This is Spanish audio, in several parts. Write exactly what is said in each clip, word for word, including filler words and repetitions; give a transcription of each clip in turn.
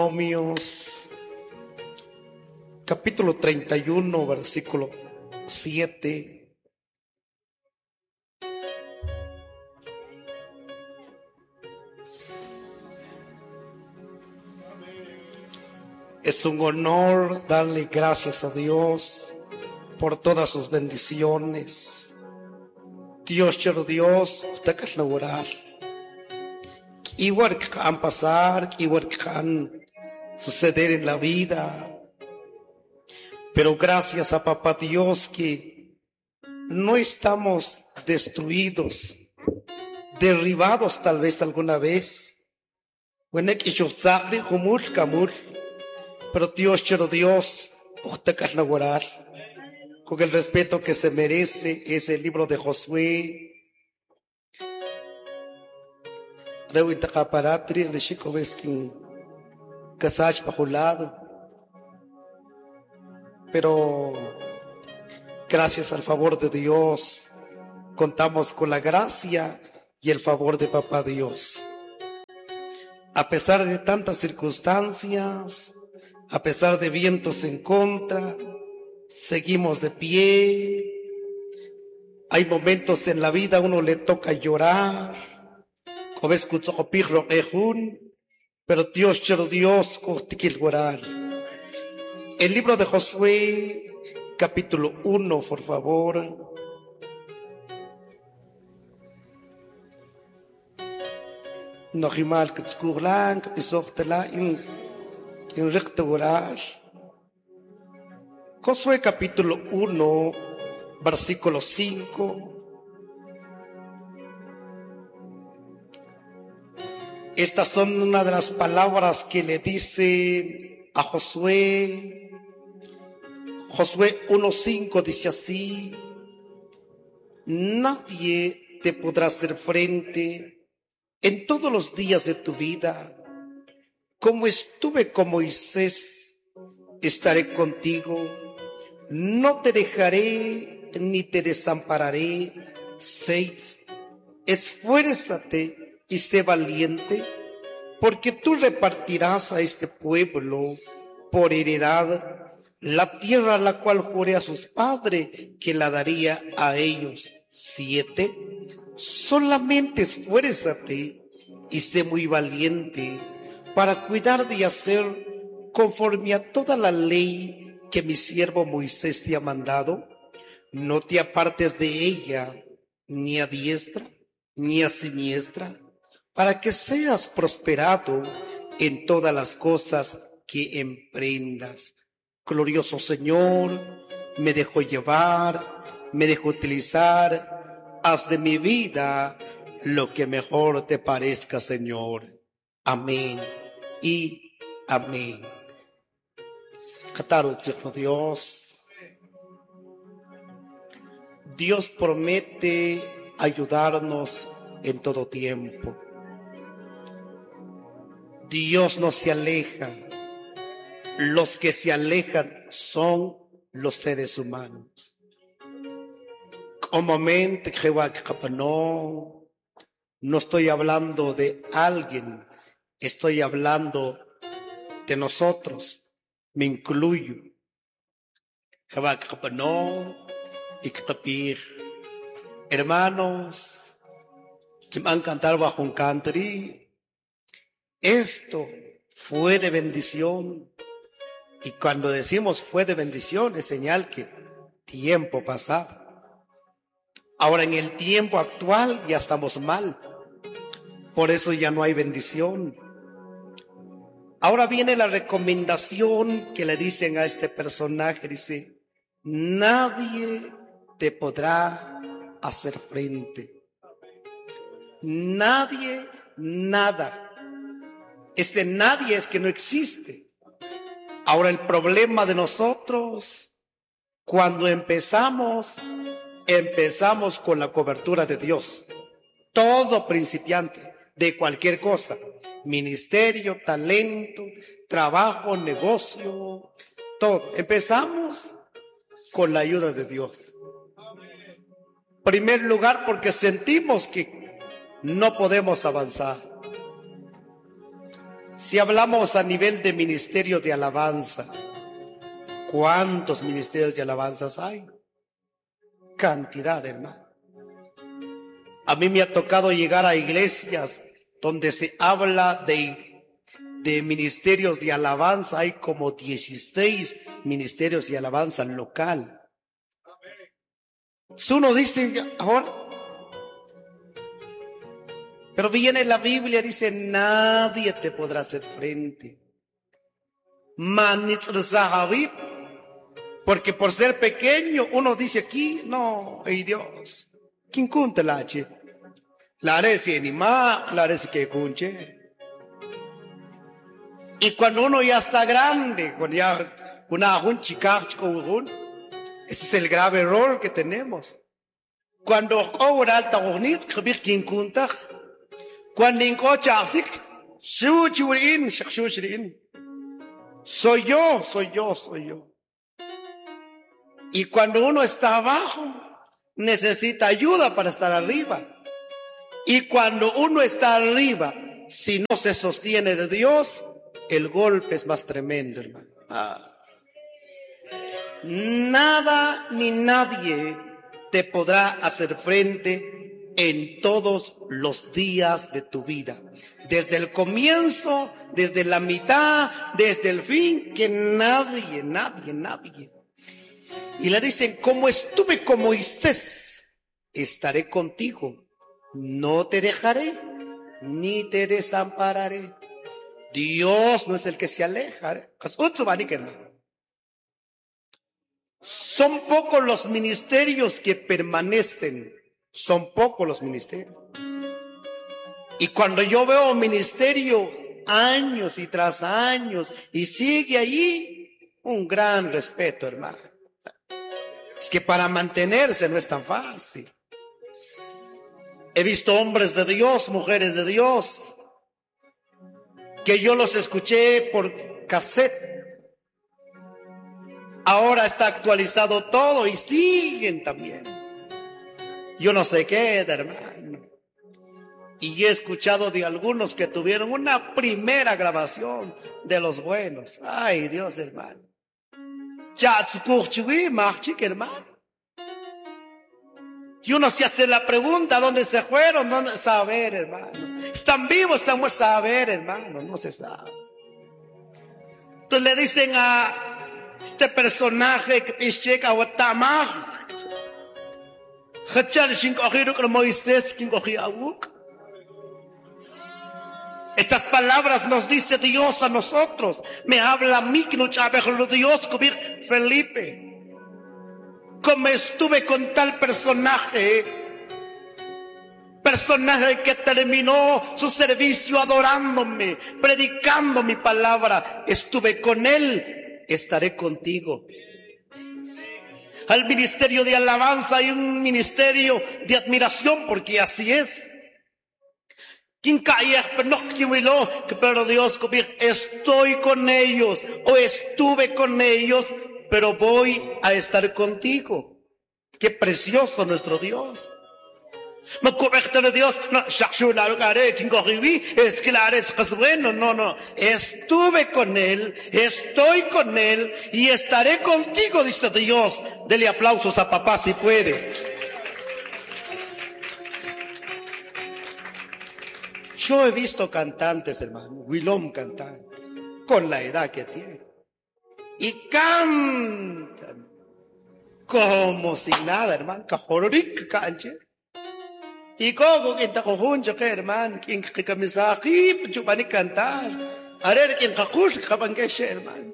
Deuteronomios, capítulo treinta y uno, versículo siete. Es un honor darle gracias a Dios por todas sus bendiciones. Dios, quiero Dios, usted que es laboral. Igual que han pasar, igual que han suceder en la vida. Pero gracias a Papá Dios que no estamos destruidos, derribados tal vez alguna vez. Pero Dios, quiero Dios, usted que es laboral. Con el respeto que se merece, es el libro de Josué. Pero gracias al favor de Dios, contamos con la gracia y el favor de Papá Dios. A pesar de tantas circunstancias, a pesar de vientos en contra, seguimos de pie. Hay momentos en la vida uno le toca llorar, pero Dios, quiero Dios, el libro de Josué, capítulo uno, por favor. Josué capítulo uno, versículo cinco. Estas son una de las palabras que le dice a Josué. Josué uno cinco dice así: nadie te podrá hacer frente en todos los días de tu vida. Como estuve con Moisés, estaré contigo. No te dejaré ni te desampararé. Seis. Esfuérzate y sé valiente, porque tú repartirás a este pueblo por heredad la tierra a la cual juré a sus padres que la daría a ellos. Siete. Solamente esfuérzate y sé muy valiente para cuidar de hacer conforme a toda la ley que mi siervo Moisés te ha mandado. No te apartes de ella, ni a diestra, ni a siniestra, para que seas prosperado en todas las cosas que emprendas. Glorioso Señor, me dejo llevar, me dejo utilizar. Haz de mi vida lo que mejor te parezca, Señor. Amén y amén. Dios, Dios promete ayudarnos en todo tiempo. Dios no se aleja. Los que se alejan son los seres humanos. Comúnmente, no, no estoy hablando de alguien, estoy hablando de nosotros, me incluyo. Hermanos, que me han cantado bajo un country, esto fue de bendición. Y cuando decimos fue de bendición, es señal que tiempo pasado. Ahora en el tiempo actual ya estamos mal. Por eso ya no hay bendición. Ahora viene la recomendación que le dicen a este personaje. Dice: nadie te podrá hacer frente. Nadie, nada. Este nadie es que no existe. Ahora el problema de nosotros, cuando empezamos, empezamos con la cobertura de Dios. Todo principiante de cualquier cosa, ministerio, talento, trabajo, negocio, todo. Empezamos con la ayuda de Dios. En primer lugar, porque sentimos que no podemos avanzar. Si hablamos a nivel de ministerios de alabanza, ¿cuántos ministerios de alabanzas hay? Cantidad, hermano. A mí me ha tocado llegar a iglesias donde se habla de, de ministerios de alabanza. Hay como dieciséis ministerios de alabanza local. Si uno dice, ahora, pero viene la Biblia, dice, nadie te podrá hacer frente. Porque por ser pequeño, uno dice aquí, no, ay Dios, ¿quién cunta la che? La haré si anima, la haré si que cunche. Y cuando uno ya está grande, cuando ya una un chica, chico, ese es el grave error que tenemos. Cuando ahora alta bonita, que quién cunta. Cuando encocha así, soy yo, soy yo, soy yo. Y cuando uno está abajo, necesita ayuda para estar arriba. Y cuando uno está arriba, si no se sostiene de Dios, el golpe es más tremendo, hermano. Ah. Nada ni nadie te podrá hacer frente en todos los días de tu vida. Desde el comienzo, desde la mitad, desde el fin, que nadie, nadie, nadie. Y le dicen, como estuve con Moisés, estaré contigo. No te dejaré, ni te desampararé. Dios no es el que se aleja. Son pocos los ministerios que permanecen. Son pocos los ministerios. Y cuando yo veo un ministerio años y tras años y sigue allí, un gran respeto, hermano. Es que para mantenerse no es tan fácil. He visto hombres de Dios, mujeres de Dios, que yo los escuché por cassette. Ahora está actualizado todo y siguen también. Yo no sé qué, hermano. Y he escuchado de algunos que tuvieron una primera grabación de los buenos. Ay, Dios, hermano. Hermano. Y uno se hace la pregunta, ¿dónde se fueron? ¿Dónde? Saber, hermano. ¿Están vivos? ¿Están muertos? Saber, hermano. No se sabe. Entonces le dicen a este personaje que es checa o tamaj. Estas palabras nos dice Dios a nosotros. Me habla a mí, Dios, Felipe. Como estuve con tal personaje, personaje que terminó su servicio adorándome, predicando mi palabra, estuve con él, estaré contigo. Al ministerio de alabanza hay un ministerio de admiración, porque así es. Pero Dios, estoy con ellos o estuve con ellos, pero voy a estar contigo. Qué precioso nuestro Dios. Me correcto Dios, no, es que la es bueno, no, no, estuve con él, estoy con él y estaré contigo, dice Dios. Dele aplausos a papá si puede. Yo he visto cantantes, hermano, Wilom cantantes, con la edad que tienen, y cantan como si nada, hermano, cajororik canche. Y como que está conjunto que hermano, quien que camisa aquí, chupani cantar, arer quien cacush cabangueche, hermano.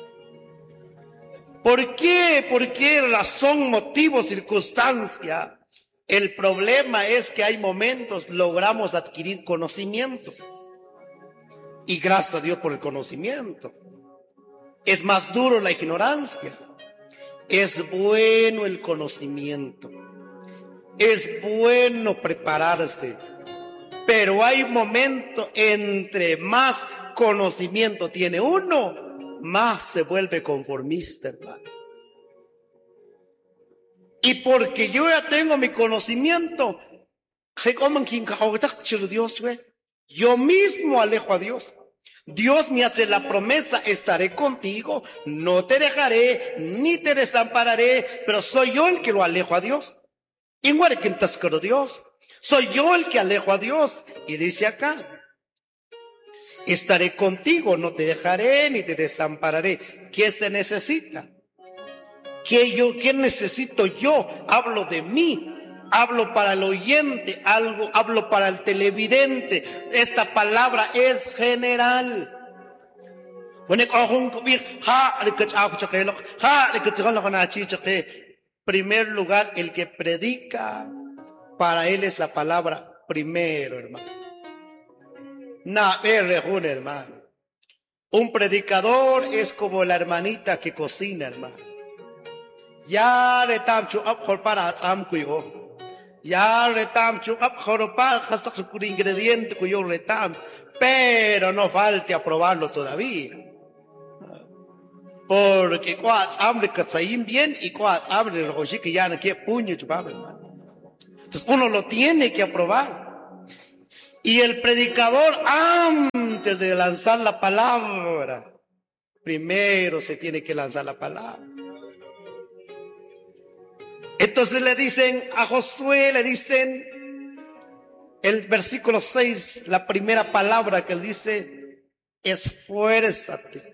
¿Por qué? ¿Por qué razón, motivo, circunstancia? El problema es que hay momentos logramos adquirir conocimiento. Y gracias a Dios por el conocimiento. Es más duro la ignorancia. Es bueno el conocimiento. Es bueno prepararse. Pero hay momentos, entre más conocimiento tiene uno, más se vuelve conformista, hermano. Y porque yo ya tengo mi conocimiento, yo mismo alejo a Dios. Dios me hace la promesa, estaré contigo, no te dejaré, ni te desampararé, pero soy yo el que lo alejo a Dios. Igual que en Tascaro Dios, soy yo el que alejo a Dios. Y dice acá, estaré contigo, no te dejaré, ni te desampararé. ¿Qué se necesita? ¿Qué, yo, qué necesito yo? Hablo de mí. Hablo para el oyente, algo, hablo para el televidente. Esta palabra es general. Primer lugar, el que predica, para él es la palabra primero, hermano. Na, hermano. Un predicador es como la hermanita que cocina, hermano. Ya retam chu ap para atsam kuyo. Ya retam chu ap joropal hasta con ingrediente cuyo retam, pero no falte a probarlo todavía. Porque cuats hambre katsaim bien y cuats hambre roshi que ya no quiere puño chupaba, hermano. Entonces uno lo tiene que aprobar. Y el predicador, antes de lanzar la palabra, primero se tiene que lanzar la palabra. Entonces le dicen a Josué, le dicen, el versículo seis, la primera palabra que él dice, esfuérzate.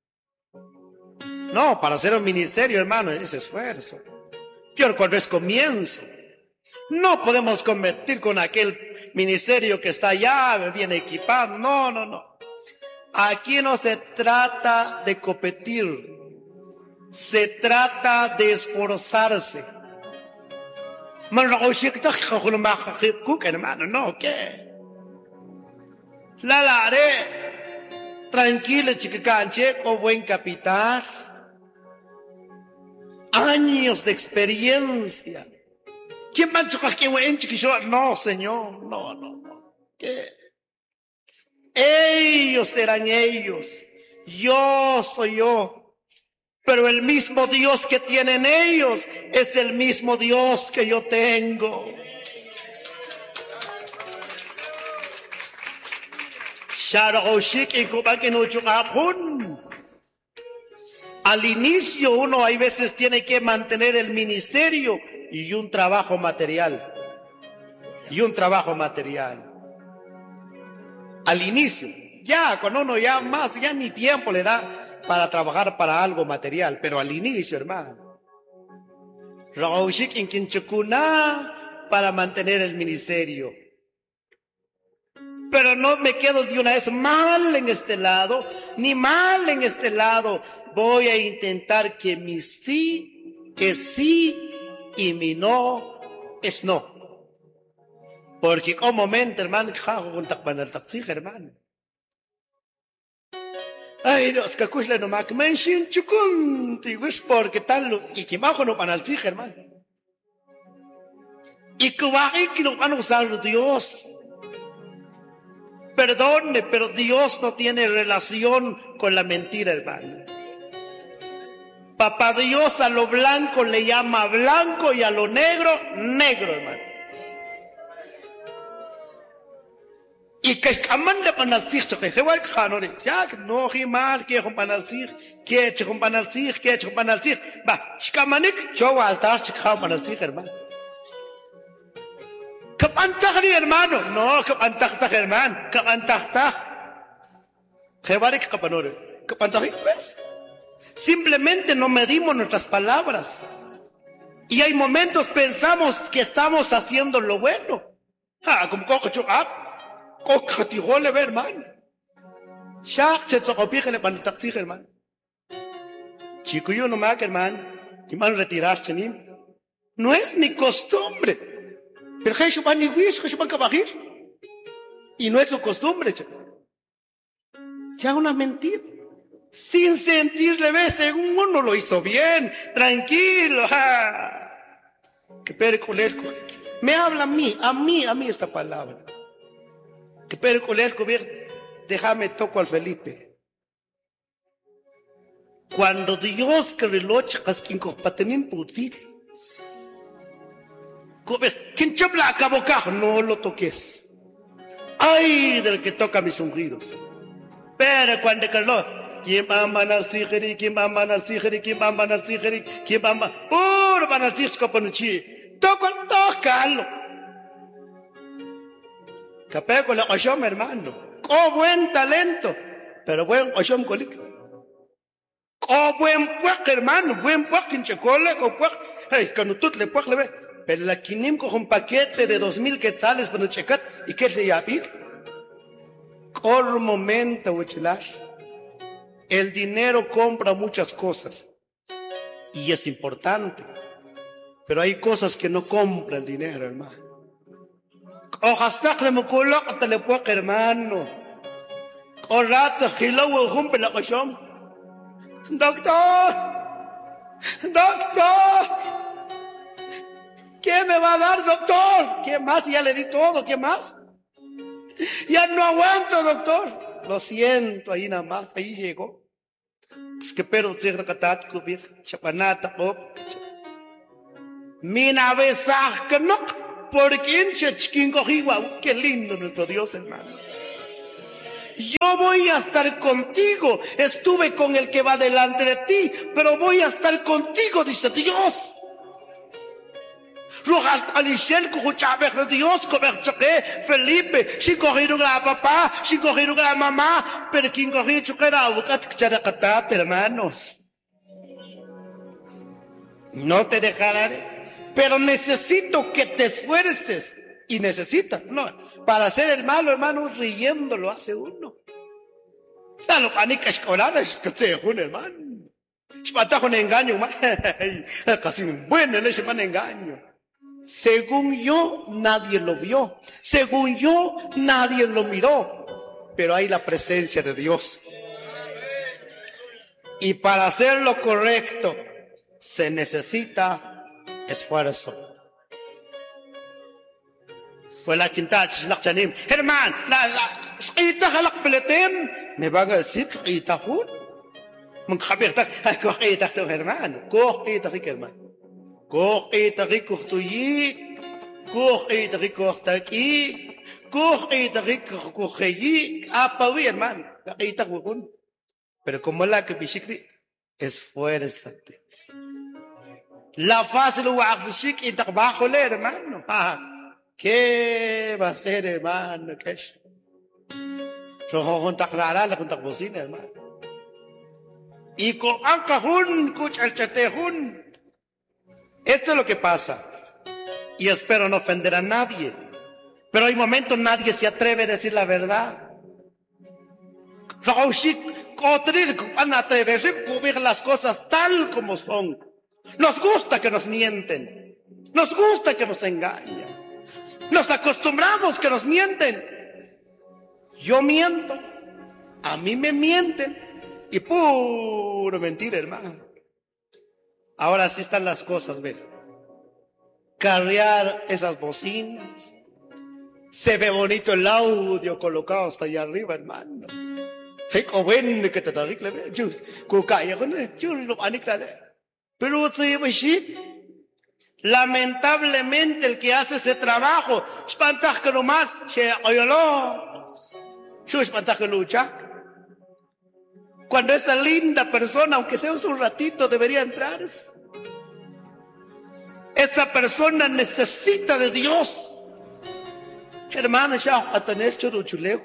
No, para hacer un ministerio, hermano, es esfuerzo. Pero cuando es comienzo, no podemos competir con aquel ministerio que está allá, bien equipado. No, no, no. Aquí no se trata de competir. Se trata de esforzarse. Hermano, no, ¿qué? La la haré. Tranquilo, chiquicanche, con buen capital. Años de experiencia. ¿Quién va a chocar que buen chiquillo? No, señor, no, no, no. ¿Qué? Ellos serán ellos. Yo soy yo. Pero el mismo Dios que tienen ellos es el mismo Dios que yo tengo. Al inicio uno hay veces tiene que mantener el ministerio y un trabajo material. Y un trabajo material. Al inicio. Ya, cuando uno ya más, ya ni tiempo le da para trabajar para algo material, pero al inicio, hermano, para mantener el ministerio. Pero no me quedo de una vez mal en este lado, ni mal en este lado. Voy a intentar que mi sí es sí y mi no es no. Porque como momento, hermano, hermano. Ay, Dios, que cuisle no mac menshin chukun, tiguish porque tal y que bajo no panal sig, hermano. Y que baje que no van a usar Dios. Perdone, pero Dios no tiene relación con la mentira, hermano. Papá Dios a lo blanco le llama blanco y a lo negro, negro, hermano. Y que escaman le panal sig, que se va el canore. Ya que no hay mal que con panal sig, que eche con panal sig, que eche con panal sig. Va, escamanik, yo altar se con panal sig, hermano. ¿Qué pantajri, hermano? No, ¿qué pantajta, hermano? ¿Qué pantajta? ¿Qué vale que capanore? ¿Qué pantajri? ¿Ves? Simplemente no medimos nuestras palabras. Y hay momentos pensamos que estamos haciendo lo bueno. Ah, como cojo ah. Coca-Cola, hermano. Shaq se tocó píjale para el taxi, hermano. Chico, yo no me hago, hermano. Y man retirarse, ni. No es mi costumbre. Pero que chupan ni wish, que chupan cabajir. Y no es su costumbre, chico. Ya una mentira. Sin sentirle, ves, según uno lo hizo bien. Tranquilo. Ja. Que perculer. Me habla a mí, a mí, a mí esta palabra. Que pero con el gobierno, déjame toco al Felipe. Cuando Dios que relocha casquín patenín putzil. ¿Quién chapla a cabo cajo? No lo toques. Ay del que toca mis ungidos. Pero cuando Carlos, ¿quién va a manar sigeri? ¿Quién va a manar sigeri? ¿Quién va a manar sigeri? ¿Quién va a manar? Puro manar sigeri capanuchi. Toco, tócalo. Capé con la oshom, hermano. Oh, buen talento. Pero buen oshom colic. Oh, buen puerco, hermano. Buen puerco, hinchacole, con puerco. Hey, cuando tú le puerco le ve. Pero la quinim con un paquete de dos mil quetzales para no checar. ¿Y qué se llama? Por momento, Huichilash, el dinero compra muchas cosas y es importante, pero hay cosas que no compra el dinero, hermano. Ojalá que me coloque le puedo, hermano. O rato gilo o jumpe la cochón. Doctor, doctor, ¿qué me va a dar, doctor? ¿Qué más? Ya le di todo, ¿qué más? Ya no aguanto, doctor. Lo siento, ahí nada más, ahí llegó. Es que pero se recatat cubir, chapanata pop. Mina besaj que no, porque en chiquín cogigua, qué lindo nuestro Dios, hermano. Yo voy a estar contigo. Estuve con el que va delante de ti, pero voy a estar contigo, dice Dios. Rogal Alishel kuchabe Dios coberche Felipe si cogieron a papá si cogieron a mamá pero quien cogió chuquera bucat characatat hermanos no te dejaré pero necesito que te esfuerces y necesita no para ser el malo hermano riendo lo hace uno la lo panica escolares que te un hermano espata con engaño casi bueno le llaman engaño. Según yo, nadie lo vio. Según yo, nadie lo miró. Pero hay la presencia de Dios. Y para hacer lo correcto, se necesita esfuerzo. Fue la quinta, hermano, la, la, me van a decir que hermano, hermano. Koch etari kochtuyi, koch etari kochtaki, koch etari kocheyi, apawi hermano, eta hugun. Pero como la que bishikri, esfuérzate. La fácil huaxishik y trabajo le hermano. ¿Qué va a ser hermano? ¿Qué es? Yo junta clara, la junta bocina hermano. Y con ancajun, kuch el chatejun. Esto es lo que pasa. Y espero no ofender a nadie. Pero hay momentos nadie se atreve a decir la verdad. Van a atreverse a cubrir las cosas tal como son. Nos gusta que nos mienten. Nos gusta que nos engañan. Nos acostumbramos que nos mienten. Yo miento. A mí me mienten. Y puro mentira, hermano. Ahora sí están las cosas, ve. Carrear esas bocinas. Se ve bonito el audio colocado hasta allá arriba, hermano. Pero lamentablemente el que hace ese trabajo, cuando esa linda persona, aunque sea un ratito, debería entrar. Esa persona necesita de Dios. Hermano, ya a tener churuchuleo.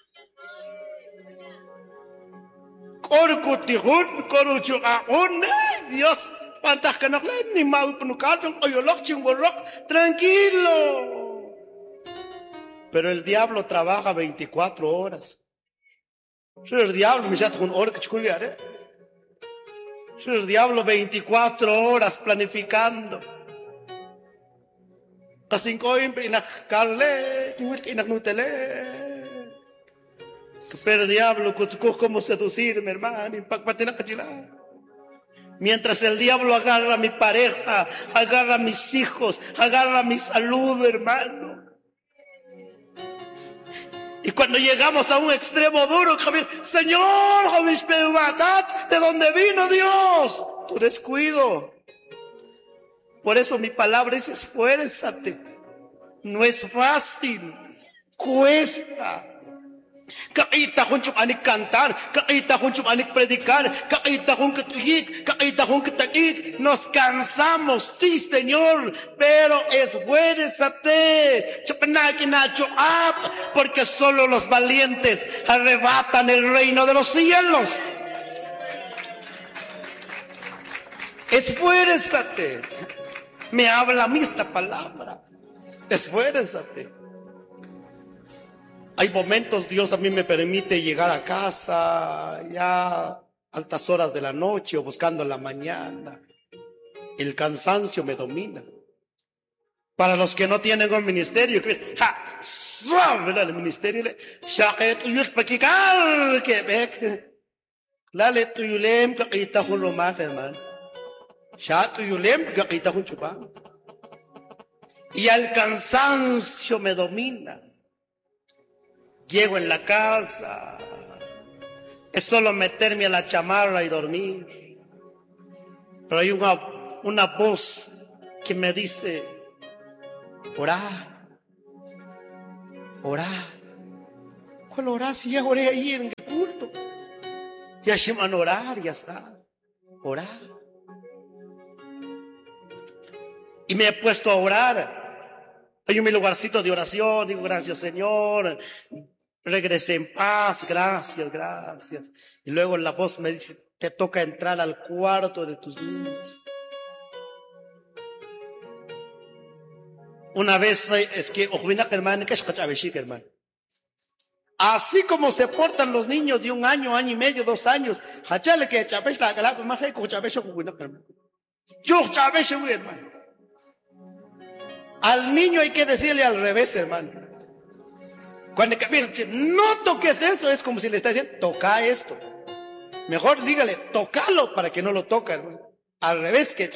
Corcutijun, coruchugaun, Dios, pantas que no le ni mau penucado, oyolok chingorok, tranquilo. Pero el diablo trabaja veinticuatro horas. El diablo me llama con hora que chuliare. El diablo veinticuatro horas planificando. Kasingkoin pinak karle, tiwil kinak nutele. Pero el diablo kutsukuk como seducirme, hermano, impacpatina kachila. Mientras el diablo agarra a mi pareja, agarra a mis hijos, agarra mi salud, hermano. Y cuando llegamos a un extremo duro, Señor, ¿de dónde vino Dios? Tu descuido. Por eso mi palabra es esfuérzate. No es fácil, cuesta. Kakita kong chumanik cantar, kakita kong chumanik predicar, kakita kong katuyik, kakita kong katayik. Nos cansamos, sí, Señor, pero esfuérzate. Porque solo los valientes arrebatan el reino de los cielos. Esfuérzate. Me habla a mí esta palabra. Esfuérzate. Hay momentos, Dios a mí me permite llegar a casa ya altas horas de la noche o buscando en la mañana. El cansancio me domina. Para los que no tienen un ministerio, ja, suave el ministerio, shaqet uyur pakikal Quebec. Lale tuyulem kakita hun romar, hermano. Sha tuyulem kakita hun chupán. Y el cansancio me domina. Llego en la casa, es solo meterme a la chamarra y dormir. Pero hay una, una voz que me dice, orá, orá. ¿Cuál orá? Si ya oré ahí en el culto. Ya se van a orar, ya está. Orá. Y me he puesto a orar. Hay un mi lugarcito de oración, digo, gracias Señor. Regresé en paz, gracias, gracias. Y luego la voz me dice, te toca entrar al cuarto de tus niños. Una vez, es que, hermano, así como se portan los niños de un año, año y medio, dos años, hermano. Al niño hay que decirle al revés, hermano. Cuando no toques eso, es como si le está diciendo, toca esto. Mejor dígale, tócalo para que no lo toque, hermano. Al revés, que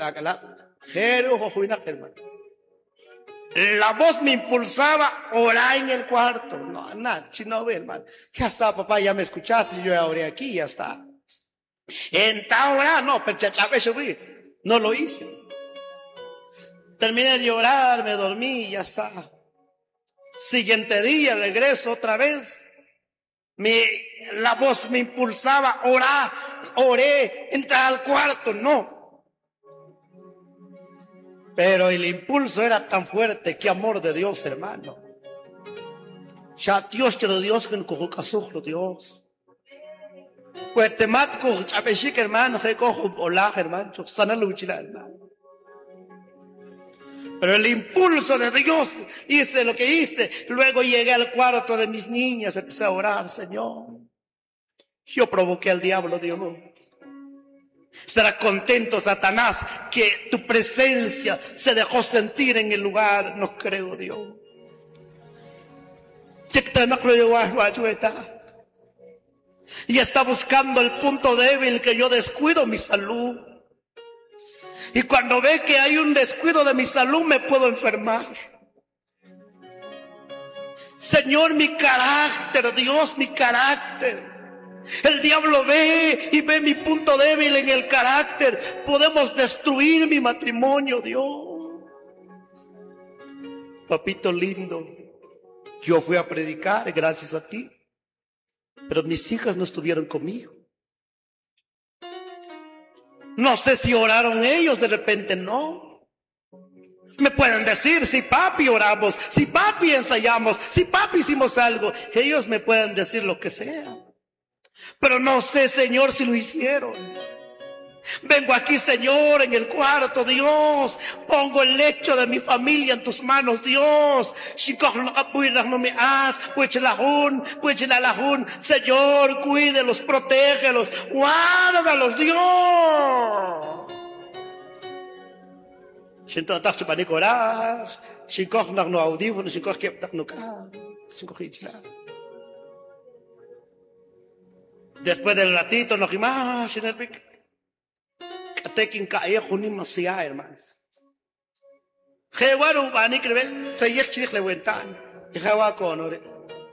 hermano. La voz me impulsaba, orar en el cuarto. No, nada, no ve, hermano. Ya está, papá, ya me escuchaste, yo ya oré aquí, ya está. En Taura, no, pero no lo hice. Terminé de orar, me dormí y ya está. Siguiente día, regreso otra vez. Me, la voz me impulsaba, orar, oré, entrar al cuarto, no. Pero el impulso era tan fuerte, qué amor de Dios, hermano. Ya Dios te lo Dios que no cojo Dios. Pues te matco, chabeshik, hermano, que cojo hola, hermano, sana lo hermano. Pero el impulso de Dios, hice lo que hice. Luego llegué al cuarto de mis niñas, empecé a orar, Señor. Yo provoqué al diablo, Dios. Estará contento, Satanás, que tu presencia se dejó sentir en el lugar. No creo, Dios. Y está buscando el punto débil que yo descuido mi salud. Y cuando ve que hay un descuido de mi salud, me puedo enfermar. Señor, mi carácter, Dios, mi carácter. El diablo ve y ve mi punto débil en el carácter. Podemos destruir mi matrimonio, Dios. Papito lindo, yo fui a predicar gracias a ti, pero mis hijas no estuvieron conmigo. No sé si oraron ellos, de repente no. Me pueden decir, si papi oramos, si papi ensayamos, si papi hicimos algo. Ellos me pueden decir lo que sea. Pero no sé, Señor, si lo hicieron. Vengo aquí, Señor, en el cuarto, Dios. Pongo el lecho de mi familia en tus manos, Dios. Señor, cuídelos, protégelos, guárdalos, Dios. Después del ratito, no más en el pic. Tekin kaya kunin masya, hermanos. Jewaru bani krebe, sayek chik lewentan. Jewa konore.